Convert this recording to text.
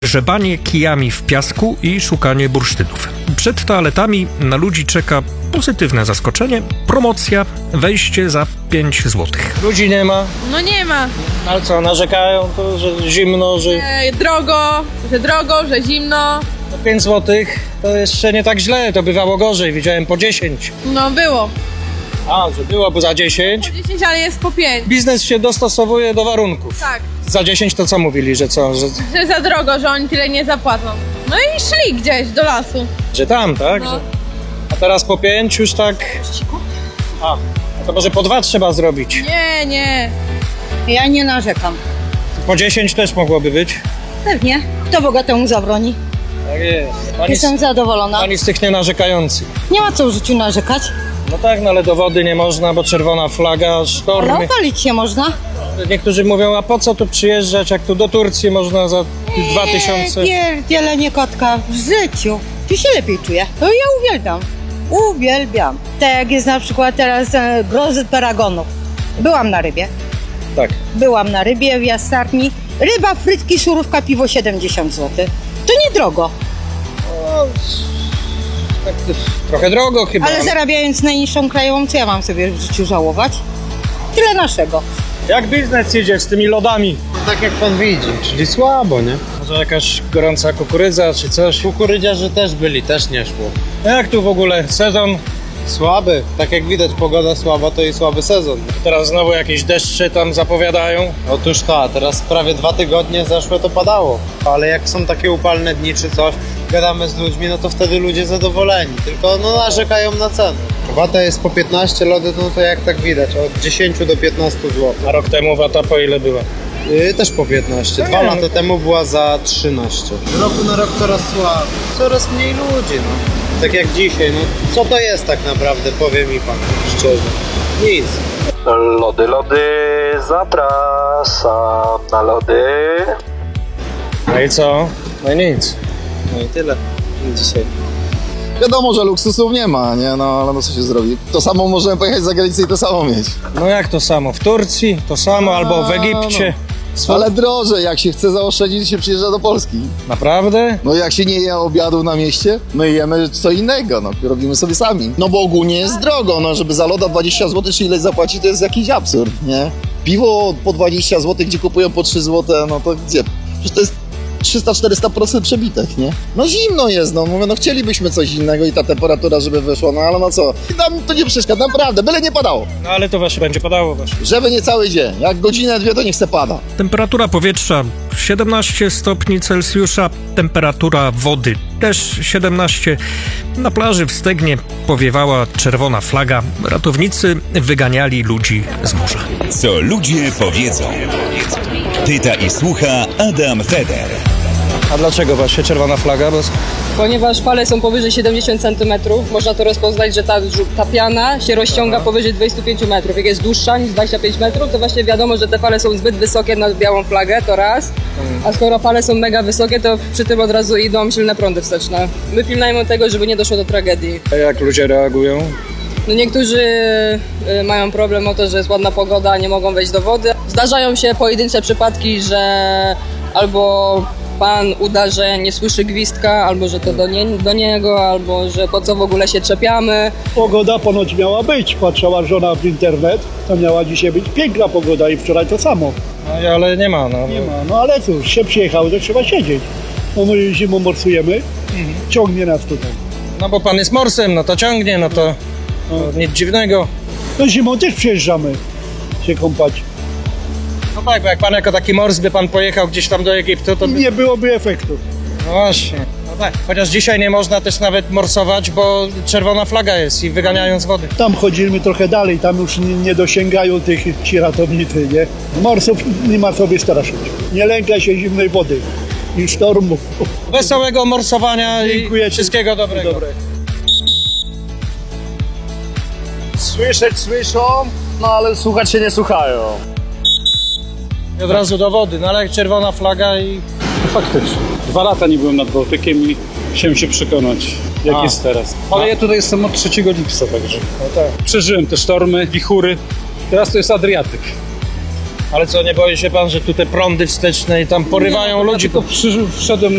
Grzebanie kijami w piasku i szukanie bursztynów. Przed toaletami na ludzi czeka pozytywne zaskoczenie, promocja, wejście za 5 zł. Ludzi nie ma. No nie ma. Ale co, narzekają to, że zimno, że... Drogo, że zimno. 5 zł to jeszcze nie tak źle, to bywało gorzej, widziałem po 10. No było. A, że byłoby za 10? Po 10, ale jest po 5. Biznes się dostosowuje do warunków. Tak. Za 10 to co mówili, że co? Że za drogo, że oni tyle nie zapłacą. No i szli gdzieś do lasu. Że tam, tak? No. A teraz po 5 już tak... A to może po 2 trzeba zrobić. Nie. Ja nie narzekam. Po 10 też mogłoby być. Pewnie. Kto bogatemu zabroni? Tak jest. Jestem zadowolona. Pani z tych nienarzekających. Nie ma co w życiu narzekać. No tak, no ale do wody nie można, bo czerwona flaga, sztormy. Ale opalić się można. Niektórzy mówią, a po co tu przyjeżdżać, jak tu do Turcji można za 2000... Pierdzielenie kotka w życiu. Tu się lepiej czuję. To ja uwielbiam. Tak jak jest na przykład teraz grozy paragonów. Byłam na rybie. Tak. Byłam na rybie w Jastarni. Ryba, frytki, szurówka, piwo 70 zł. To niedrogo. No, tak, trochę drogo chyba. Ale zarabiając najniższą krajową, co ja mam sobie w życiu żałować? Tyle naszego. Jak biznes idzie z tymi lodami? Tak jak pan widzi, czyli słabo, nie? Może jakaś gorąca kukurydza czy coś? Kukurydziarze też byli, też nie szło. Jak tu w ogóle sezon? Słaby, tak jak widać pogoda słaba, to i słaby sezon. Teraz znowu jakieś deszcze tam zapowiadają. Otóż to, a teraz prawie 2 tygodnie zeszłe to padało. Ale jak są takie upalne dni czy coś, gadamy z ludźmi, no to wtedy ludzie zadowoleni. Tylko no narzekają na cenę. Wata jest po 15, lody no to jak tak widać, od 10 do 15 zł. A rok temu wata po ile była? Też po 15. 2 lata temu była za 13. Z roku na rok coraz słabiej. Coraz mniej ludzi, no. Tak jak dzisiaj, no co to jest tak naprawdę, powie mi pan szczerze. Nic. Lody, zapraszam na lody. No i co? No i nic. No i tyle dzisiaj. Wiadomo, że luksusów nie ma, nie? No ale no co się zrobi? To samo możemy pojechać za granicę i to samo mieć. No jak to samo? W Turcji to samo, albo w Egipcie. Ale drożej, jak się chce zaoszczędzić, się przyjeżdża do Polski. Naprawdę? No jak się nie je obiadów na mieście, my jemy co innego, no robimy sobie sami. No bo ogólnie jest drogo, no żeby za loda 20 zł czy ileś zapłacić, to jest jakiś absurd, nie? Piwo po 20 zł, gdzie kupują po 3 zł, no to gdzie? Przecież to jest 300-400% przebitek, nie? No zimno jest, no mówię, no chcielibyśmy coś innego i ta temperatura, żeby wyszła, no ale no co? Nam to nie przeszkadza, naprawdę, byle nie padało. No ale to właśnie będzie padało właśnie. Żeby nie cały dzień, jak godzinę, 2 to niech se pada. Temperatura powietrza 17 stopni Celsjusza, temperatura wody też 17. Na plaży w Stegnie powiewała czerwona flaga. Ratownicy wyganiali ludzi z morza. Co ludzie powiedzą. Pyta i słucha Adam Feder. A dlaczego właśnie czerwona flaga? Bo... Ponieważ fale są powyżej 70 cm, można to rozpoznać, że ta piana się rozciąga powyżej 25 metrów. Jak jest dłuższa niż 25 metrów, to właśnie wiadomo, że te fale są zbyt wysokie na białą flagę, to raz. A skoro fale są mega wysokie, to przy tym od razu idą silne prądy wsteczne. My pilnujemy tego, żeby nie doszło do tragedii. A jak ludzie reagują? No niektórzy mają problem o to, że jest ładna pogoda, nie mogą wejść do wody. Zdarzają się pojedyncze przypadki, że albo pan uda, że nie słyszy gwizdka, albo że to do niego, albo że po co w ogóle się czepiamy. Pogoda ponoć miała być, patrzyła żona w internet, to miała dzisiaj być piękna pogoda i wczoraj to samo. No ale nie ma, no. Nie ma, no ale cóż, się przyjechało, to trzeba siedzieć. No my zimą morsujemy, ciągnie nas tutaj. No bo pan jest morsem, no to ciągnie, no to nic dziwnego. No zimą też przyjeżdżamy się kąpać. No tak, bo jak pan jako taki mors by pan pojechał gdzieś tam do Egiptu, to by... Nie byłoby efektu. No właśnie. No tak. Chociaż dzisiaj nie można też nawet morsować, bo czerwona flaga jest i wyganiają z wody. Tam chodzimy trochę dalej, tam już nie dosięgają ci ratownicy, nie? Morsów nie ma co wystraszyć. Nie lękaj się zimnej wody i sztormu. Wesołego morsowania Dziękuję i wszystkiego dobrego. Słyszeć słyszą, no ale słuchać się nie słuchają. I od razu do wody, no ale jak czerwona flaga i... Faktycznie. 2 lata nie byłem nad Bałtykiem i chciałem się przekonać, jak jest teraz. Ale ja tutaj jestem od 3 lipca, także No tak. przeżyłem te sztormy, wichury. Teraz to jest Adriatyk. Ale co, nie boi się pan, że tu te prądy wsteczne i tam porywają ludzi? Tylko wszedłem